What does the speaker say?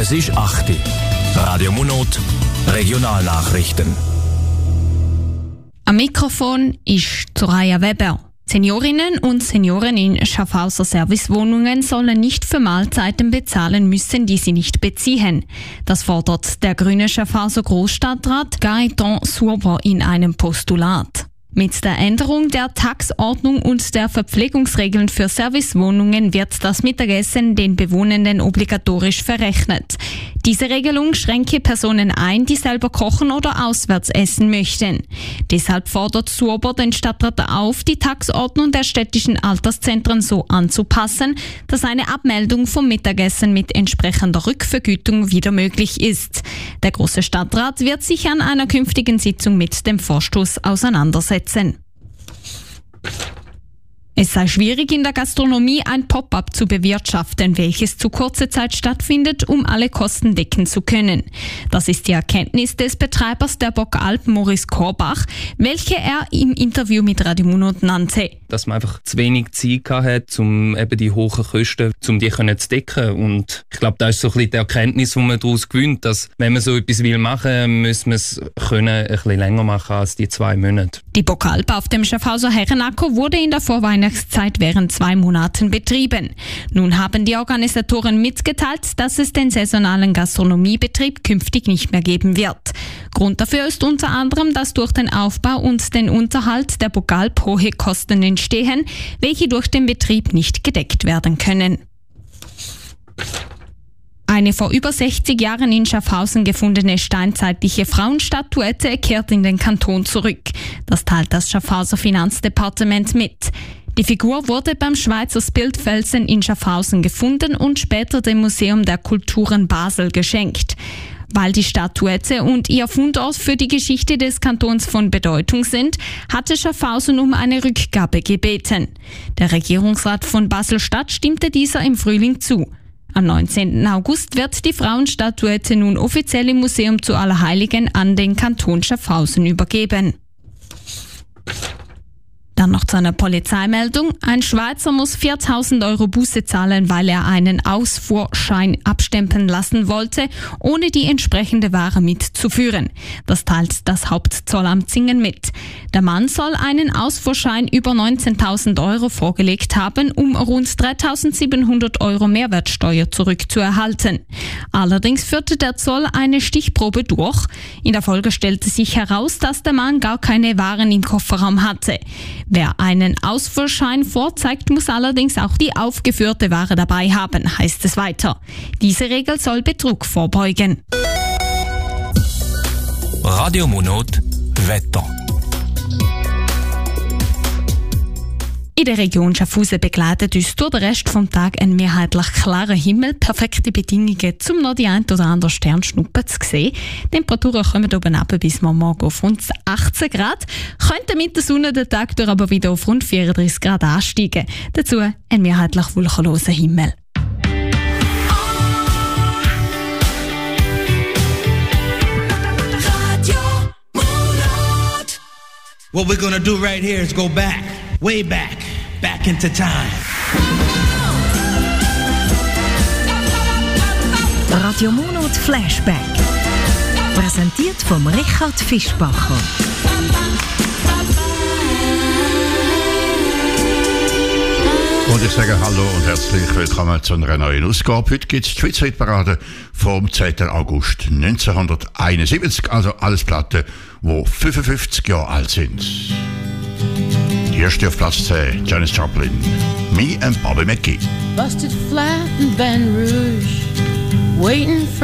Es ist 8 Uhr. Radio Munot, Regionalnachrichten. Am Mikrofon ist Soraya Weber. Seniorinnen und Senioren in Schaffhauser Servicewohnungen sollen nicht für Mahlzeiten bezahlen müssen, die sie nicht beziehen. Das fordert der grüne Schaffhauser Großstadtrat Gaëtan Surber in einem Postulat. Mit der Änderung der Taxordnung und der Verpflegungsregeln für Servicewohnungen wird das Mittagessen den Bewohnenden obligatorisch verrechnet. Diese Regelung schränke Personen ein, die selber kochen oder auswärts essen möchten. Deshalb fordert Surber den Stadtrat auf, die Taxordnung der städtischen Alterszentren so anzupassen, dass eine Abmeldung vom Mittagessen mit entsprechender Rückvergütung wieder möglich ist. Der große Stadtrat wird sich an einer künftigen Sitzung mit dem Vorstoß auseinandersetzen. Es sei schwierig, in der Gastronomie ein Pop-up zu bewirtschaften, welches zu kurzer Zeit stattfindet, um alle Kosten decken zu können. Das ist die Erkenntnis des Betreibers der Bokalp, Maurice Korbach, welche er im Interview mit Radio Munot nannte. Dass man einfach zu wenig Zeit hat, um eben die hohen Kosten, um die zu decken. Und ich glaube, das ist so ein bisschen die Erkenntnis, die man daraus gewinnt, dass wenn man so etwas machen will, muss man es ein bisschen länger machen als die 2 Monate. Die Bokalp auf dem Schaffhauser Herrenacker wurde in der Vorweihnachtszeit während 2 Monaten betrieben. Nun haben die Organisatoren mitgeteilt, dass es den saisonalen Gastronomiebetrieb künftig nicht mehr geben wird. Grund dafür ist unter anderem, dass durch den Aufbau und den Unterhalt der Bokalp hohe Kosten entstehen, welche durch den Betrieb nicht gedeckt werden können. Eine vor über 60 Jahren in Schaffhausen gefundene steinzeitliche Frauenstatuette kehrt in den Kanton zurück. Das teilt das Schaffhauser Finanzdepartement mit. Die Figur wurde beim Schweizer Spildfelsen in Schaffhausen gefunden und später dem Museum der Kulturen Basel geschenkt. Weil die Statuette und ihr Fundort für die Geschichte des Kantons von Bedeutung sind, hatte Schaffhausen um eine Rückgabe gebeten. Der Regierungsrat von Basel-Stadt stimmte dieser im Frühling zu. Am 19. August wird die Frauenstatuette nun offiziell im Museum zu Allerheiligen an den Kanton Schaffhausen übergeben. Dann noch zu einer Polizeimeldung. Ein Schweizer muss 4.000 € Buße zahlen, weil er einen Ausfuhrschein abstempeln lassen wollte, ohne die entsprechende Ware mitzuführen. Das teilt das Hauptzollamt Singen mit. Der Mann soll einen Ausfuhrschein über 19.000 € vorgelegt haben, um rund 3.700 € Mehrwertsteuer zurückzuerhalten. Allerdings führte der Zoll eine Stichprobe durch. In der Folge stellte sich heraus, dass der Mann gar keine Waren im Kofferraum hatte. Wer einen Ausfuhrschein vorzeigt, muss allerdings auch die aufgeführte Ware dabei haben, heißt es weiter. Diese Regel soll Betrug vorbeugen. Radio Munot, Wetter. In der Region Schaffhausen begleitet uns durch den Rest vom Tag ein mehrheitlich klarer Himmel, perfekte Bedingungen, um noch die ein oder andere Sternschnuppe zu sehen. Temperaturen kommen oben ab bis morgen auf rund 18 Grad, könnten mit der Sonne den Tag durch aber wieder auf rund 34 Grad ansteigen. Dazu ein mehrheitlich wolkenloser Himmel. What we're gonna do right here is go back, way back, back into time. Radio Munot Flashback. Präsentiert vom Richard Fischbacher. Und ich sage Hallo und herzlich willkommen zu einer neuen Ausgabe. Heute gibt es die Schweizer Hitparade vom 2. August 1971. Also alles Platten, die 55 Jahre alt sind. Die erste auf Platz 10, Janis Joplin, Me and Bobby McGee. Busted flat in Baton Rouge, waiting for